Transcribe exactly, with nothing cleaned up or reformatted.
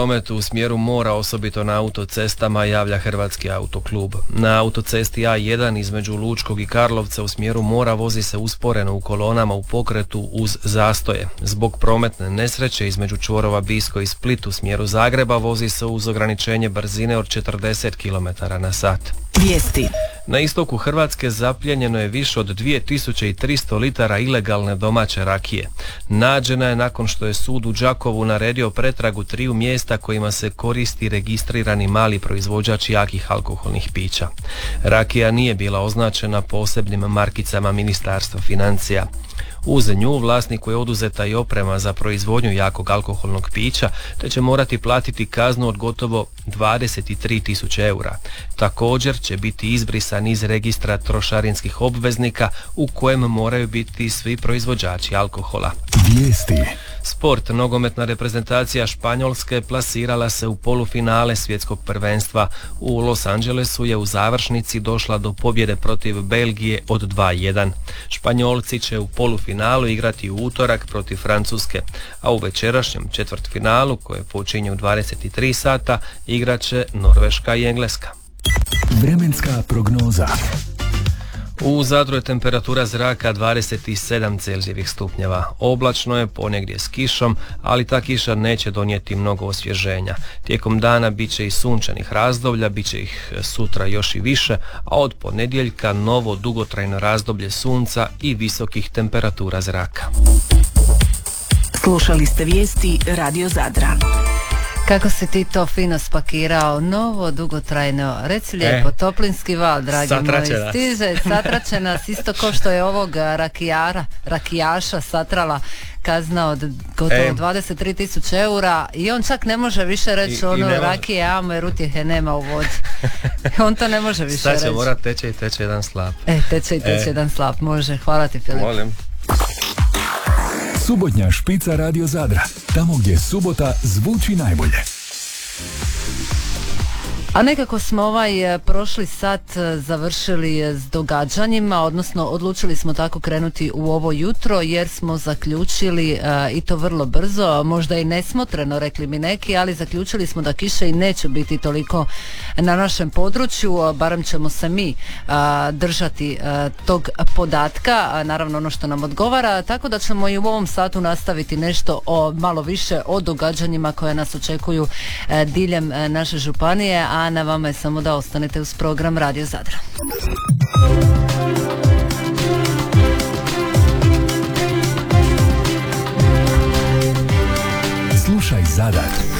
prometu u smjeru mora, osobito na autocestama, javlja Hrvatski autoklub. Na autocesti A jedan između Lučkog i Karlovca u smjeru mora vozi se usporeno u kolonama u pokretu uz zastoje. Zbog prometne nesreće između čvorova Bisko i Split u smjeru Zagreba vozi se uz ograničenje brzine od četrdeset kilometara na sat. Vijesti. Na istoku Hrvatske zapljenjeno je više od dvije tisuće tristo litara ilegalne domaće rakije. Nađena je nakon što je sud u Đakovu naredio pretragu triju mjesta kojima se koristi registrirani mali proizvođač jakih alkoholnih pića. Rakija nije bila označena posebnim markicama Ministarstva financija. Uz nju vlasniku je oduzeta i oprema za proizvodnju jakog alkoholnog pića, te će morati platiti kaznu od gotovo dvadeset tri tisuće eura. Također će biti izbrisan iz registra trošarinskih obveznika u kojem moraju biti svi proizvođači alkohola. Vijesti. Sport. Nogometna reprezentacija Španjolske plasirala se u polufinale svjetskog prvenstva. U Los Angelesu je u završnici došla do pobjede protiv Belgije od dva jedan. Španjolci će u polufinalu igrati u utorak protiv Francuske, a u večerašnjem četvrtfinalu, koje počinje u dvadeset tri sata, igraće Norveška i Engleska. Vremenska prognoza. U Zadru je temperatura zraka dvadeset sedam Celzijevih stupnjeva. Oblačno je, ponegdje s kišom, ali ta kiša neće donijeti mnogo osvježenja. Tijekom dana bit će i sunčanih razdoblja, bit će ih sutra još i više, a od ponedjeljka novo dugotrajno razdoblje sunca i visokih temperatura zraka. Slušali ste vijesti Radio Zadra. Kako si ti to fino spakirao, novo, dugotrajno, reci lijepo, e, toplinski val, dragi moji, stiže, satraće nas isto ko što je ovog rakijara, rakijaša satrala kazna od gotovo e. dvadeset tri tisuće eura i on čak ne može više reći ono rakije amo jer utjehe nema u vodi. On to ne može više reći. Sad će morat teče i teče jedan slap. E, teče i teče e. jedan slap, može, hvala ti Filip. Molim. Subotnja špica Radio Zadra, tamo gdje subota zvuči najbolje. A nekako smo ovaj prošli sat završili s događanjima, odnosno odlučili smo tako krenuti u ovo jutro jer smo zaključili i to vrlo brzo, možda i nesmotreno rekli mi neki, ali zaključili smo da kiše i neće biti toliko na našem području, barem ćemo se mi držati tog podatka, naravno ono što nam odgovara, tako da ćemo i u ovom satu nastaviti nešto o, malo više o događanjima koje nas očekuju diljem naše županije, a na vama je samo da ostanete uz program Radio Zadra. Slušaj Zadar.